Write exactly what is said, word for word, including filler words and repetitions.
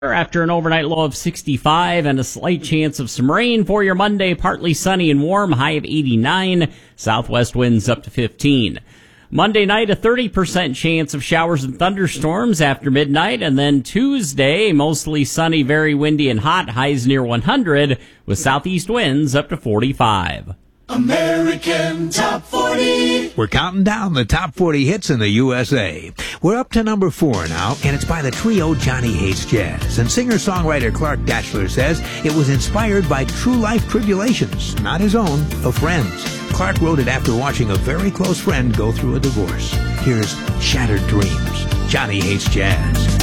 After an overnight low of sixty-five and a slight chance of some rain for your Monday, partly sunny and warm, high of eighty-nine, southwest winds up to fifteen. Monday night, a thirty percent chance of showers and thunderstorms after midnight, and then Tuesday, mostly sunny, very windy and hot, highs near one hundred, with southeast winds up to forty-five. American Top forty. We're counting down the top forty hits in the U S A. We're up to number four now, and it's by the trio Johnny Hates Jazz. And singer-songwriter Clark Dashler says it was inspired by true-life tribulations, not his own, of friends. Clark wrote it after watching a very close friend go through a divorce. Here's Shattered Dreams. Johnny Hates Jazz.